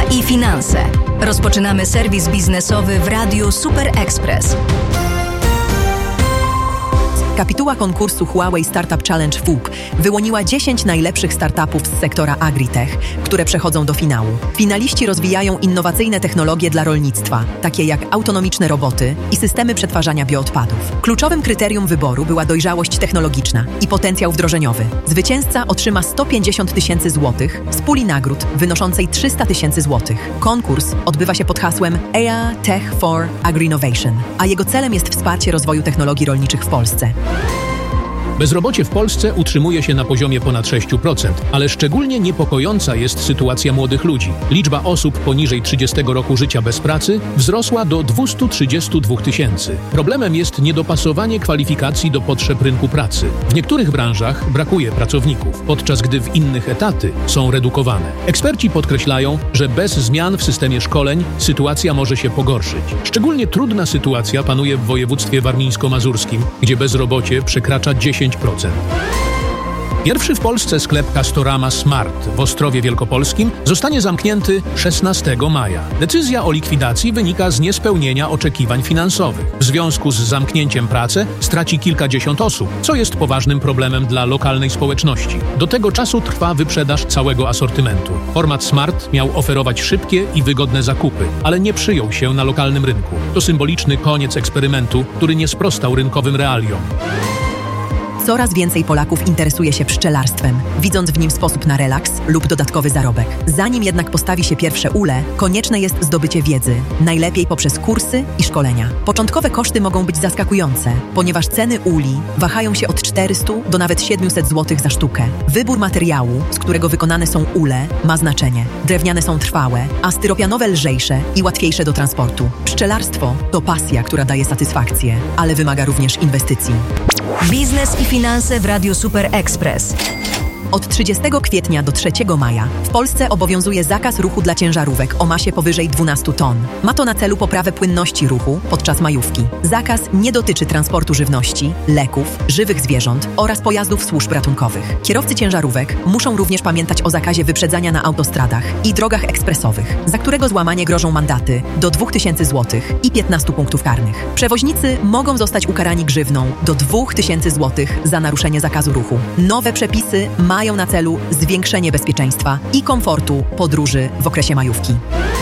Polityka i finanse. Rozpoczynamy serwis biznesowy w Radiu Super Express. Kapituła konkursu Huawei Startup Challenge WUK wyłoniła 10 najlepszych startupów z sektora agritech, które przechodzą do finału. Finaliści rozwijają innowacyjne technologie dla rolnictwa, takie jak autonomiczne roboty i systemy przetwarzania bioodpadów. Kluczowym kryterium wyboru była dojrzałość technologiczna i potencjał wdrożeniowy. Zwycięzca otrzyma 150 000 złotych z puli nagród wynoszącej 300 000 złotych. Konkurs odbywa się pod hasłem EA Tech for Agri-Innovation, a jego celem jest wsparcie rozwoju technologii rolniczych w Polsce. Bezrobocie w Polsce utrzymuje się na poziomie ponad 6%, ale szczególnie niepokojąca jest sytuacja młodych ludzi. Liczba osób poniżej 30 roku życia bez pracy wzrosła do 232 000. Problemem jest niedopasowanie kwalifikacji do potrzeb rynku pracy. W niektórych branżach brakuje pracowników, podczas gdy w innych etaty są redukowane. Eksperci podkreślają, że bez zmian w systemie szkoleń sytuacja może się pogorszyć. Szczególnie trudna sytuacja panuje w województwie warmińsko-mazurskim, gdzie bezrobocie przekracza 10%. Pierwszy w Polsce sklep Castorama Smart w Ostrowie Wielkopolskim zostanie zamknięty 16 maja. Decyzja o likwidacji wynika z niespełnienia oczekiwań finansowych. W związku z zamknięciem pracy straci kilkadziesiąt osób, co jest poważnym problemem dla lokalnej społeczności. Do tego czasu trwa wyprzedaż całego asortymentu. Format Smart miał oferować szybkie i wygodne zakupy, ale nie przyjął się na lokalnym rynku. To symboliczny koniec eksperymentu, który nie sprostał rynkowym realiom. Coraz więcej Polaków interesuje się pszczelarstwem, widząc w nim sposób na relaks lub dodatkowy zarobek. Zanim jednak postawi się pierwsze ule, konieczne jest zdobycie wiedzy, najlepiej poprzez kursy i szkolenia. Początkowe koszty mogą być zaskakujące, ponieważ ceny uli wahają się od 400 do nawet 700 zł za sztukę. Wybór materiału, z którego wykonane są ule, ma znaczenie. Drewniane są trwałe, a styropianowe lżejsze i łatwiejsze do transportu. Pszczelarstwo to pasja, która daje satysfakcję, ale wymaga również inwestycji. Biznes i finanse w Radiu Super Express. Od 30 kwietnia do 3 maja w Polsce obowiązuje zakaz ruchu dla ciężarówek o masie powyżej 12 ton. Ma to na celu poprawę płynności ruchu podczas majówki. Zakaz nie dotyczy transportu żywności, leków, żywych zwierząt oraz pojazdów służb ratunkowych. Kierowcy ciężarówek muszą również pamiętać o zakazie wyprzedzania na autostradach i drogach ekspresowych, za którego złamanie grożą mandaty do 2000 zł i 15 punktów karnych. Przewoźnicy mogą zostać ukarani grzywną do 2000 zł za naruszenie zakazu ruchu. Nowe przepisy mają na celu zwiększenie bezpieczeństwa i komfortu podróży w okresie majówki.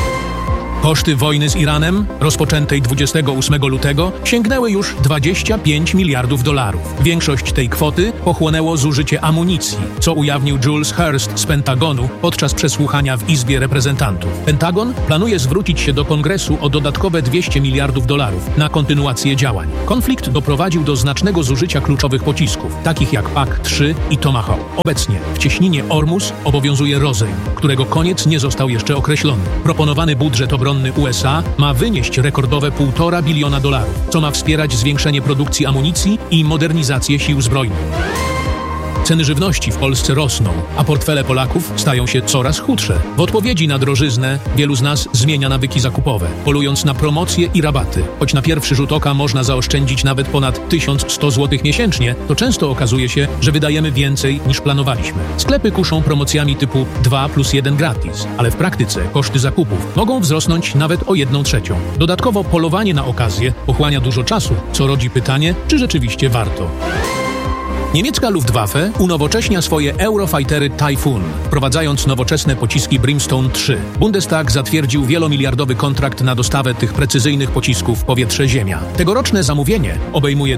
Koszty wojny z Iranem, rozpoczętej 28 lutego, sięgnęły już 25 miliardów dolarów. Większość tej kwoty pochłonęło zużycie amunicji, co ujawnił Jules Hurst z Pentagonu podczas przesłuchania w Izbie Reprezentantów. Pentagon planuje zwrócić się do Kongresu o dodatkowe 200 miliardów dolarów na kontynuację działań. Konflikt doprowadził do znacznego zużycia kluczowych pocisków, takich jak PAC-3 i Tomahawk. Obecnie w cieśninie Ormus obowiązuje rozejm, którego koniec nie został jeszcze określony. Proponowany budżet obronny USA ma wynieść rekordowe $1,5 biliona, co ma wspierać zwiększenie produkcji amunicji i modernizację sił zbrojnych. Ceny żywności w Polsce rosną, a portfele Polaków stają się coraz chudsze. W odpowiedzi na drożyznę wielu z nas zmienia nawyki zakupowe, polując na promocje i rabaty. Choć na pierwszy rzut oka można zaoszczędzić nawet ponad 1100 zł miesięcznie, to często okazuje się, że wydajemy więcej niż planowaliśmy. Sklepy kuszą promocjami typu 2+1 gratis, ale w praktyce koszty zakupów mogą wzrosnąć nawet o 1/3. Dodatkowo polowanie na okazję pochłania dużo czasu, co rodzi pytanie, czy rzeczywiście warto. Niemiecka Luftwaffe unowocześnia swoje Eurofightery Typhoon, wprowadzając nowoczesne pociski Brimstone 3. Bundestag zatwierdził wielomiliardowy kontrakt na dostawę tych precyzyjnych pocisków powietrze-ziemia. Tegoroczne zamówienie obejmuje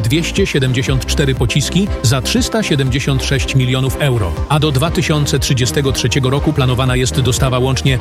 274 pociski za 376 milionów euro, a do 2033 roku planowana jest dostawa łącznie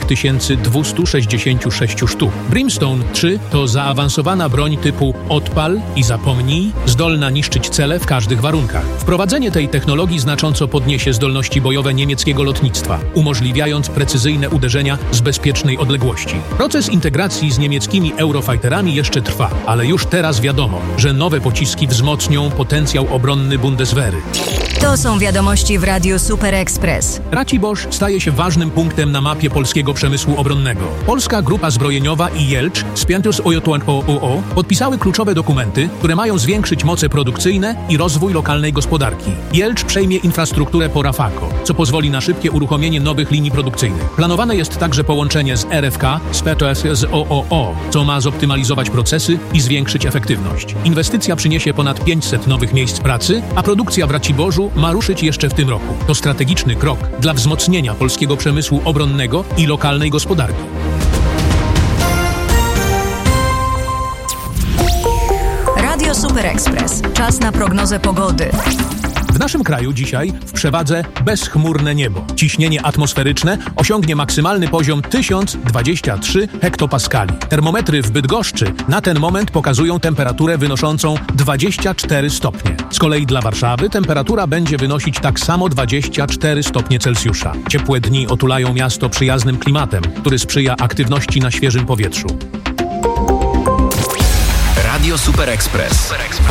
3266 sztuk. Brimstone 3 to zaawansowana broń typu odpal i zapomnij, zdolna niszczyć cele w każdych warunkach. Wprowadzenie tej technologii znacząco podniesie zdolności bojowe niemieckiego lotnictwa, umożliwiając precyzyjne uderzenia z bezpiecznej odległości. Proces integracji z niemieckimi Eurofighterami jeszcze trwa, ale już teraz wiadomo, że nowe pociski wzmocnią potencjał obronny Bundeswehry. To są wiadomości w Radiu Super Express. Racibórz staje się ważnym punktem na mapie polskiego przemysłu obronnego. Polska Grupa Zbrojeniowa i Jelcz spięte z OOO podpisały kluczowe dokumenty, które mają zwiększyć moce produkcyjne i rozwój lokalnej gospodarki. Jelcz przejmie infrastrukturę po Rafako, co pozwoli na szybkie uruchomienie nowych linii produkcyjnych. Planowane jest także połączenie z RFK z PTS z OOO, co ma zoptymalizować procesy i zwiększyć efektywność. Inwestycja przyniesie ponad 500 nowych miejsc pracy, a produkcja w Raciborzu ma ruszyć jeszcze w tym roku. To strategiczny krok dla wzmocnienia polskiego przemysłu obronnego i lokalnej gospodarki. Radio Super Express. Czas na prognozę pogody. W naszym kraju dzisiaj w przewadze bezchmurne niebo. Ciśnienie atmosferyczne osiągnie maksymalny poziom 1023 hektopaskali. Termometry w Bydgoszczy na ten moment pokazują temperaturę wynoszącą 24 stopnie. Z kolei dla Warszawy temperatura będzie wynosić tak samo 24 stopnie Celsjusza. Ciepłe dni otulają miasto przyjaznym klimatem, który sprzyja aktywności na świeżym powietrzu. Radio Super Express.